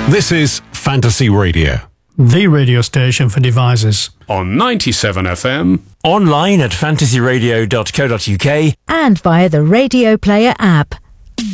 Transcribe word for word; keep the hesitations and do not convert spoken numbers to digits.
This is Fantasy Radio, the radio station for devices. On ninety-seven F M. Online at fantasy radio dot co dot uk. And via the Radio Player app.